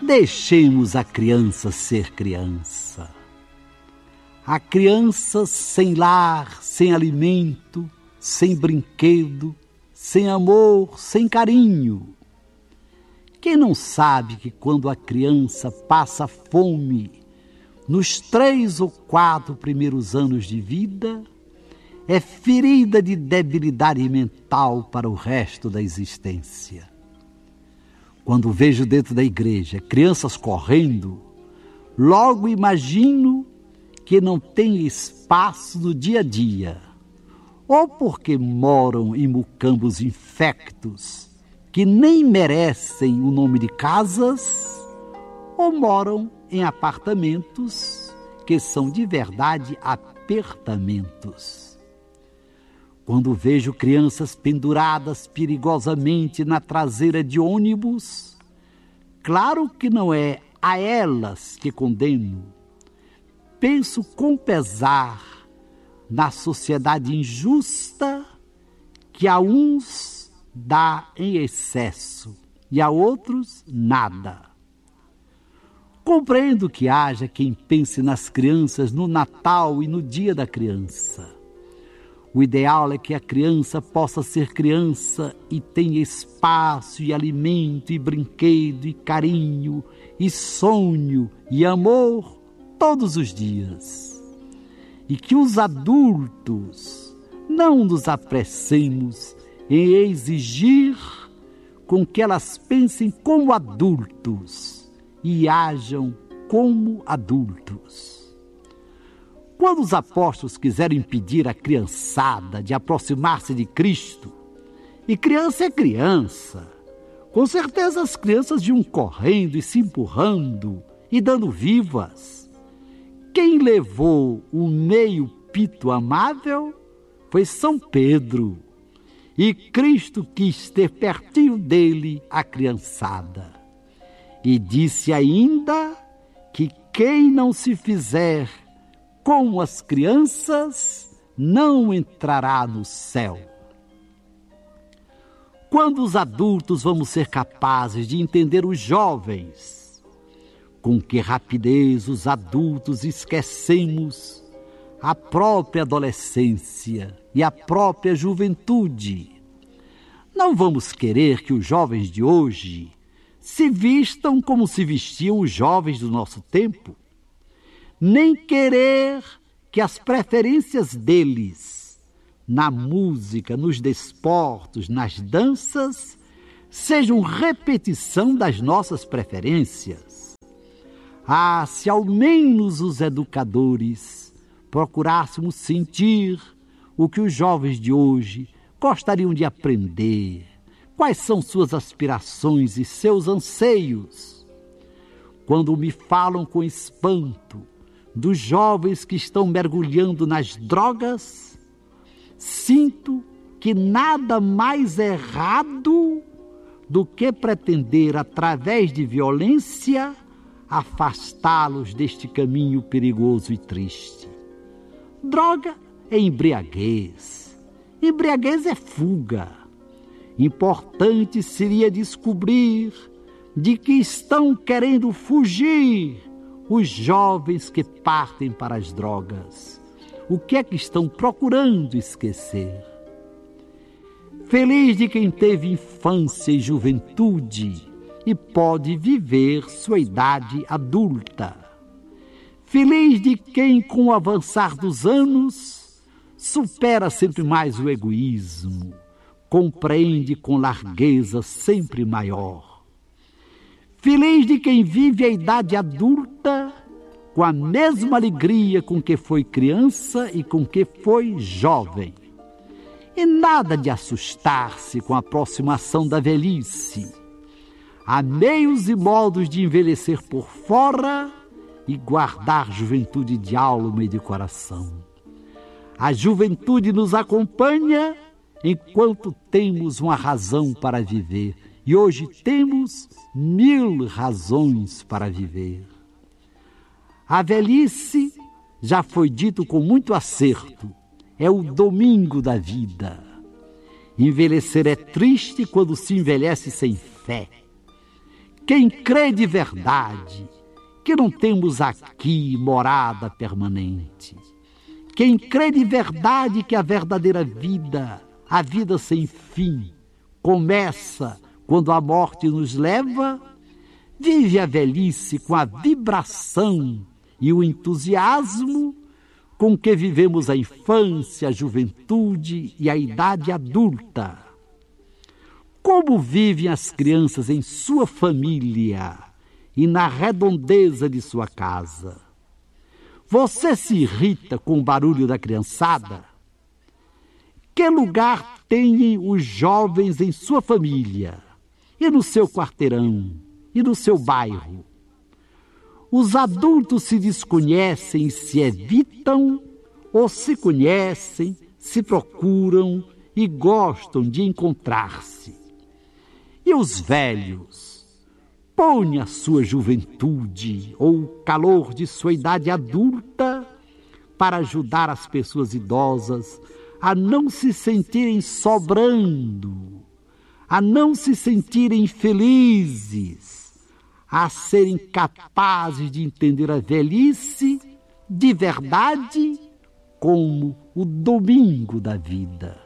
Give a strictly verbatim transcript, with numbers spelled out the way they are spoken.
Deixemos a criança ser criança. A criança sem lar, sem alimento, sem brinquedo, sem amor, sem carinho. Quem não sabe que quando a criança passa fome nos três ou quatro primeiros anos de vida, é ferida de debilidade mental para o resto da existência. Quando vejo dentro da igreja crianças correndo, logo imagino que não tem espaço no dia a dia, ou porque moram em mucambos infectos que nem merecem o nome de casas, ou moram em apartamentos que são de verdade apertamentos. Quando vejo crianças penduradas perigosamente na traseira de ônibus, claro que não é a elas que condeno. Penso com pesar na sociedade injusta que a uns dá em excesso e a outros nada. Compreendo que haja quem pense nas crianças no Natal e no Dia da Criança. O ideal é que a criança possa ser criança e tenha espaço e alimento e brinquedo e carinho e sonho e amor todos os dias. E que os adultos não nos apressemos em exigir com que elas pensem como adultos e ajam como adultos. Quando os apóstolos quiseram impedir a criançada de aproximar-se de Cristo, e criança é criança, com certeza as crianças iam correndo e se empurrando e dando vivas. Quem levou o meio pito amável foi São Pedro, e Cristo quis ter pertinho dele a criançada. E disse ainda que quem não se fizer como as crianças não entrará no céu. Quando os adultos vamos ser capazes de entender os jovens? Com que rapidez os adultos esquecemos a própria adolescência e a própria juventude. Não vamos querer que os jovens de hoje se vistam como se vestiam os jovens do nosso tempo, nem querer que as preferências deles na música, nos desportos, nas danças, sejam repetição das nossas preferências. Ah, se ao menos os educadores procurássemos sentir o que os jovens de hoje gostariam de aprender, quais são suas aspirações e seus anseios. Quando me falam com espanto dos jovens que estão mergulhando nas drogas, sinto que nada mais errado do que pretender, através de violência, afastá-los deste caminho perigoso e triste. Droga é embriaguez, embriaguez é fuga. Importante seria descobrir de que estão querendo fugir os jovens que partem para as drogas. O que é que estão procurando esquecer? Feliz de quem teve infância e juventude e pode viver sua idade adulta. Feliz de quem, com o avançar dos anos, supera sempre mais o egoísmo, compreende com largueza sempre maior. Feliz de quem vive a idade adulta com a mesma alegria com que foi criança e com que foi jovem. E nada de assustar-se com a aproximação da velhice. Há meios e modos de envelhecer por fora e guardar juventude de alma e de coração. A juventude nos acompanha enquanto temos uma razão para viver. E hoje temos mil razões para viver. A velhice, já foi dito com muito acerto, é o domingo da vida. Envelhecer é triste quando se envelhece sem fé. Quem crê de verdade que não temos aqui morada permanente, quem crê de verdade que a verdadeira vida, a vida sem fim, começa quando a morte nos leva, vive a velhice com a vibração e o entusiasmo com que vivemos a infância, a juventude e a idade adulta. Como vivem as crianças em sua família e na redondeza de sua casa? Você se irrita com o barulho da criançada? Que lugar têm os jovens em sua família e no seu quarteirão e no seu bairro? Os adultos se desconhecem e se evitam, ou se conhecem, se procuram e gostam de encontrar-se? E os velhos? Põe a sua juventude ou o calor de sua idade adulta para ajudar as pessoas idosas a não se sentirem sobrando, a não se sentirem felizes, a serem capazes de entender a velhice de verdade como o domingo da vida.